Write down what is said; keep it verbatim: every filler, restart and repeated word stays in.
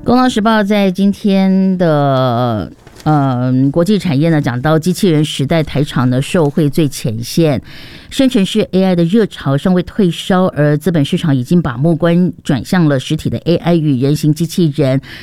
工商时报在今天的呃国际产业呢，讲到机器人时代，台厂呢受惠最前线，生成式 A I 的热潮尚未退烧，而资本市场已经把目光转向了实体的 A I 与人形机器人，